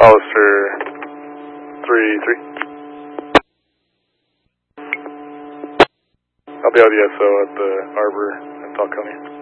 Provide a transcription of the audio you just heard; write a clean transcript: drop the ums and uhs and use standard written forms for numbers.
Hollister 3-3. I'll be out of the SO at the Arbor in Falcone.